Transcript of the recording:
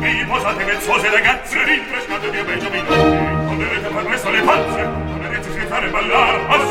Riposate mezzose ragazze, rinfrescate il mio bello minuto. Non dovete far presto le pazze, non dovete schizzare e ballar,